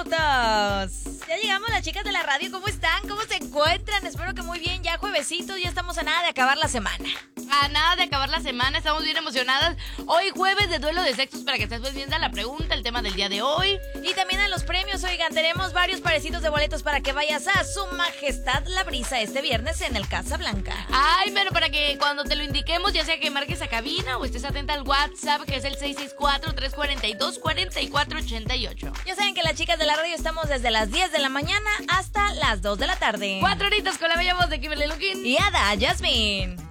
minutos. Ya llegamos las chicas de la radio, ¿cómo están? ¿Cómo se encuentran? Espero que muy bien, ya juevesito, ya estamos a nada de acabar la semana. A nada de acabar la semana, estamos bien emocionadas. Hoy jueves de duelo de sexos para que estés pendiente a la pregunta, el tema del día de hoy. Y también a los premios, oigan, tenemos varios parecidos de boletos para que vayas a Su Majestad La Brisa este viernes en el Casa Blanca. Ay, pero para que cuando te lo indiquemos, ya sea que marques a cabina o estés atenta al WhatsApp, que es el 664-342-4488. Ya saben que las chicas de la radio estamos desde las 10 de la mañana hasta las 2 de la tarde. 4 horitas con la bella voz de Kimberly Looking y Ada Jasmine.